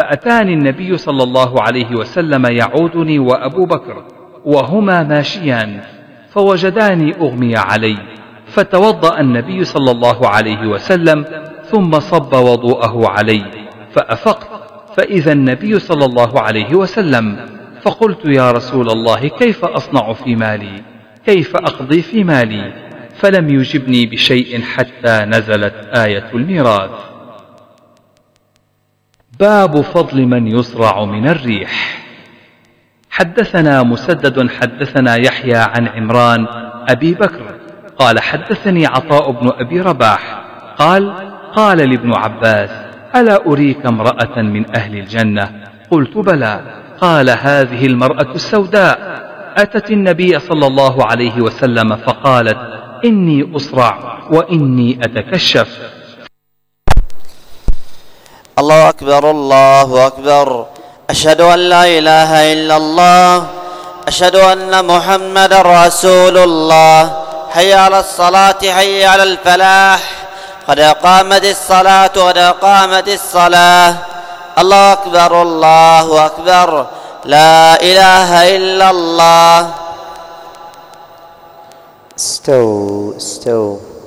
فأتاني النبي صلى الله عليه وسلم يعودني وأبو بكر وهما ماشيان، فوجداني أغمي علي، فتوضأ النبي صلى الله عليه وسلم ثم صب وضوءه علي، فأفقت فإذا النبي صلى الله عليه وسلم، فقلت يا رسول الله كيف أصنع في مالي، كيف أقضي في مالي؟ فلم يجبني بشيء حتى نزلت آية الميراث. باب فضل من يصرع من الريح. حدثنا مسدد حدثنا يحيى عن عمران أبي بكر قال حدثني عطاء بن أبي رباح قال لابن عباس ألا أريك امرأة من أهل الجنة؟ قلت بلى. قال هذه المرأة السوداء أتت النبي صلى الله عليه وسلم فقالت إني أصرع وإني أتكشف. الله أكبر الله أكبر، أشهد أن لا إله إلا الله، أشهد أن محمد رسول الله. حي على الصلاة حي على الفلاح، قد قامت الصلاة قد قامت الصلاة. الله أكبر الله أكبر، لا إله إلا الله. استووا